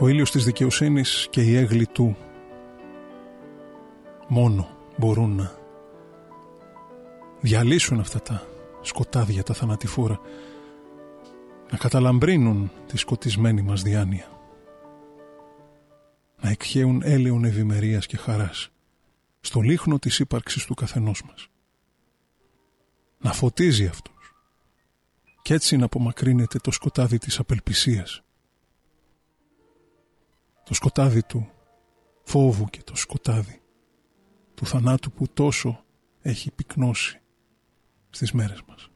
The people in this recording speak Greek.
Ο ήλιος της δικαιοσύνης και η έγλη του μόνο μπορούν να διαλύσουν αυτά τα σκοτάδια, τα θανατηφόρα, να καταλαμπρύνουν τη σκοτισμένη μας διάνοια, να εκχέουν έλεον ευημερίας και χαράς στο λίχνο της ύπαρξης του καθενός μας, να φωτίζει αυτούς κι έτσι να απομακρύνεται το σκοτάδι της απελπισίας, το σκοτάδι του φόβου και το σκοτάδι του θανάτου που τόσο έχει πυκνώσει στις μέρες μας.